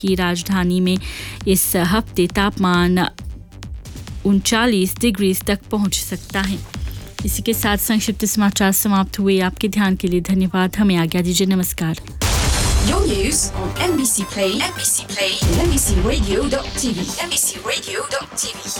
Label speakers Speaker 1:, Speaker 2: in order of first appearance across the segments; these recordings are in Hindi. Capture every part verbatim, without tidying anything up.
Speaker 1: की राजधानी में इस हफ्ते तापमान उनचालीस डिग्री तक पहुंच सकता है। इसी के साथ संक्षिप्त समाचार समाप्त हुए। आपके ध्यान के लिए धन्यवाद। हमें आज्ञा दीजिए। नमस्कार।
Speaker 2: Your news on M B C Play, M B C Play, and M B C Radio dot T V, M B C Radio dot T V.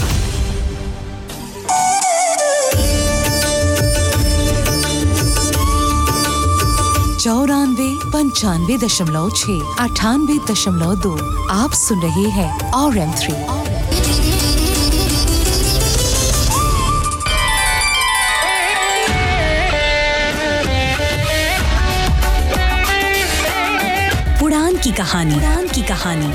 Speaker 3: चौरानवे पंचानवे दशमलव छः अठानवे दशमलव दो आप सुन रहे हैं आर एम थ्री। उड़ान की कहानी उड़ान की कहानी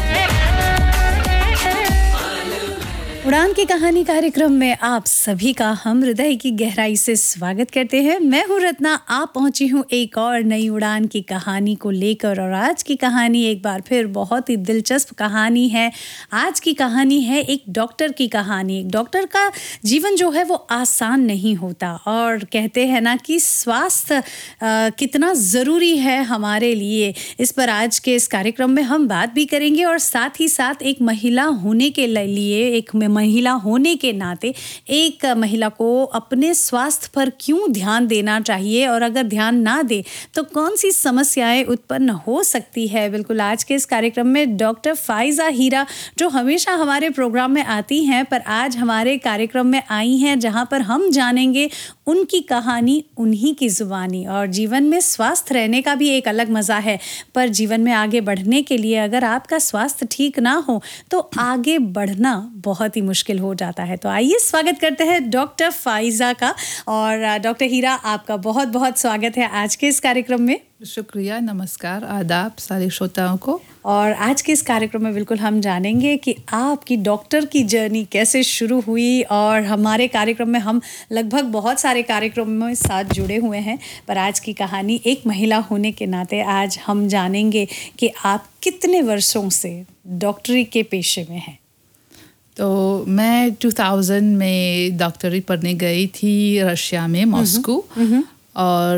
Speaker 3: उड़ान की कहानी कार्यक्रम में आप सभी का हम हृदय की गहराई से स्वागत करते हैं। मैं हूं रत्ना। आप पहुंची हूं एक और नई उड़ान की कहानी को लेकर और आज की कहानी एक बार फिर बहुत ही दिलचस्प कहानी है। आज की कहानी है एक डॉक्टर की कहानी। एक डॉक्टर का जीवन जो है वो आसान नहीं होता और कहते हैं ना कि स्वास्थ्य कितना ज़रूरी है हमारे लिए। इस पर आज के इस कार्यक्रम में हम बात भी करेंगे और साथ ही साथ एक महिला होने के लिए एक महिला होने के नाते एक महिला को अपने स्वास्थ्य पर क्यों ध्यान देना चाहिए और अगर ध्यान ना दे तो कौन सी समस्याएं उत्पन्न हो सकती है। बिल्कुल आज के इस कार्यक्रम में डॉक्टर फाइजा हीरा जो हमेशा हमारे प्रोग्राम में आती हैं पर आज हमारे कार्यक्रम में आई हैं जहां पर हम जानेंगे उनकी कहानी उन्हीं की जुबानी। और जीवन में स्वस्थ रहने का भी एक अलग मज़ा है पर जीवन में आगे बढ़ने के लिए अगर आपका स्वास्थ्य ठीक ना हो तो आगे बढ़ना बहुत ही मुश्किल हो जाता है। तो आइए स्वागत करते हैं डॉक्टर फाइजा का। और डॉक्टर हीरा आपका बहुत बहुत स्वागत है आज के इस कार्यक्रम में।
Speaker 4: शुक्रिया, नमस्कार, आदाब सारे श्रोताओं को।
Speaker 3: और आज के इस कार्यक्रम में बिल्कुल हम जानेंगे कि आपकी डॉक्टर की जर्नी कैसे शुरू हुई और हमारे कार्यक्रम में हम लगभग बहुत सारे कार्यक्रमों में साथ जुड़े हुए हैं पर आज की कहानी एक महिला होने के नाते आज हम जानेंगे कि आप कितने वर्षों से डॉक्टरी के पेशे में हैं।
Speaker 4: तो मैं दो हज़ार में डॉक्टरी पढ़ने गई थी रशिया में, मॉस्को। और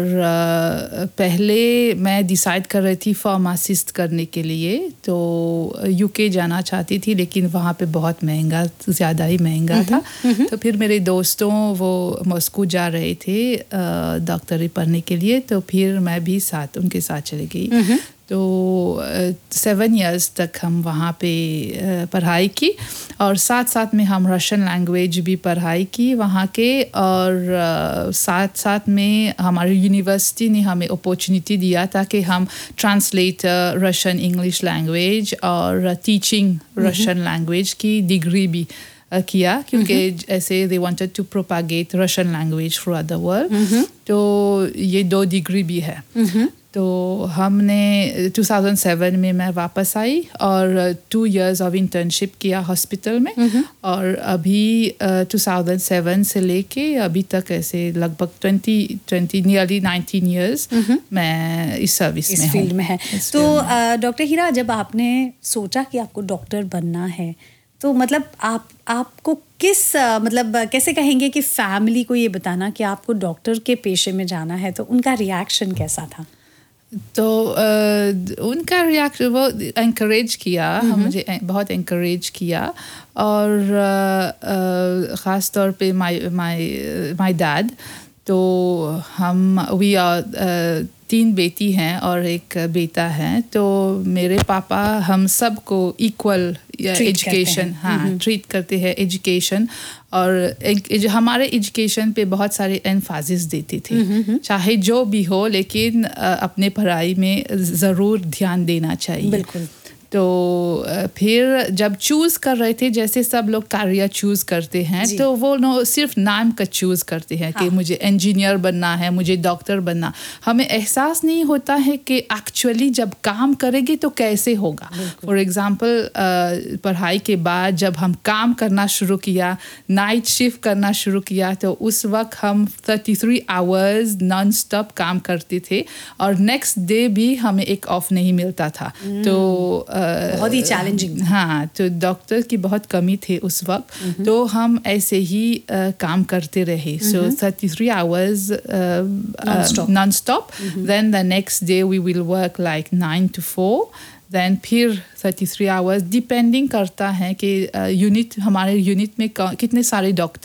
Speaker 4: पहले मैं डिसाइड कर रही थी फार्मासिस्ट करने के लिए तो यूके जाना चाहती थी लेकिन वहाँ पे बहुत महंगा, ज़्यादा ही महंगा था। तो फिर मेरे दोस्तों वो मॉस्को जा रहे थे डॉक्टरी पढ़ने के लिए तो फिर मैं भी साथ उनके साथ चली गई। तो सेवन इयर्स तक हम वहाँ पे पढ़ाई की और साथ साथ में हम रशियन लैंग्वेज भी पढ़ाई की वहाँ के और साथ साथ में हमारी यूनिवर्सिटी ने हमें अपॉर्चुनिटी दिया ताकि हम ट्रांसलेटर रशियन इंग्लिश लैंग्वेज और टीचिंग रशियन लैंग्वेज की डिग्री भी किया क्योंकि ऐसे they wanted to propagate Russian language through the world. तो ये दो डिग्री भी है। तो हमने दो हज़ार सात में मैं वापस आई और टू इयर्स ऑफ इंटर्नशिप किया हॉस्पिटल में और अभी दो हज़ार सात से लेके अभी तक ऐसे लगभग twenty twenty nearly nineteen years मैं इस सर्विस में
Speaker 3: इस फील्ड में है। तो डॉक्टर हीरा जब आपने सोचा कि आपको डॉक्टर बनना है तो मतलब आप आपको किस मतलब कैसे कहेंगे कि फैमिली को ये बताना कि आपको डॉक्टर के पेशे में जाना है तो उनका रिएक्शन कैसा था?
Speaker 4: तो uh, उनका रिएक्शन वो एनकरेज किया, मुझे बहुत एनकरेज किया और uh, uh, ख़ास तौर पे माय माय माय डैड। तो हम वी आर तीन बेटी हैं और एक बेटा है तो मेरे पापा हम सबको इक्वल एजुकेशन हाँ ट्रीट करते हैं एजुकेशन और एक, हमारे एजुकेशन पे बहुत सारे एम्फासिस देते थे चाहे जो भी हो लेकिन अपने पढ़ाई में ज़रूर ध्यान देना चाहिए।
Speaker 3: बिल्कुल।
Speaker 4: तो फिर जब चूज़ कर रहे थे जैसे सब लोग करियर चूज़ करते हैं तो वो नो सिर्फ नाम का चूज़ करते हैं हाँ। कि मुझे इंजीनियर बनना है, मुझे डॉक्टर बनना। हमें एहसास नहीं होता है कि एक्चुअली जब काम करेंगे तो कैसे होगा। फॉर एग्जांपल पढ़ाई के बाद जब हम काम करना शुरू किया, नाइट शिफ्ट करना शुरू किया तो उस वक्त हम तैंतीस आवर्स नॉन स्टॉप काम करते थे और नेक्स्ट डे भी हमें एक ऑफ नहीं मिलता था। तो
Speaker 3: बहुत ही चैलेंजिंग।
Speaker 4: हाँ, तो डॉक्टर की बहुत कमी थी उस वक्त तो हम ऐसे ही uh, काम करते रहे। सो thirty-three hours uh, non-stop.
Speaker 3: Non-stop.
Speaker 4: Uh, then the next day we will work like nine to four. Then फिर थर्टी थ्री आवर्स डिपेंडिंग करता है कि यूनिट हमारे यूनिट में क- कितने सारे डॉक्टर